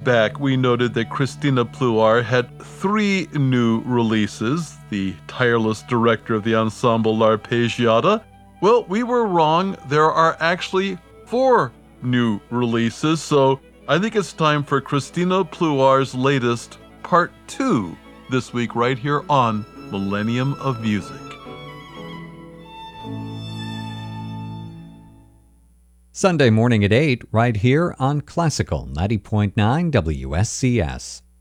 back, we noted that Christina Pluar had 3 new releases, the tireless director of the ensemble L'Arpeggiata. Well, we were wrong. There are actually 4 new releases, so I think it's time for Christina Pluar's latest, Part 2, this week right here on Millennium of Music. Sunday morning at 8, right here on Classical 90.9 WSCS.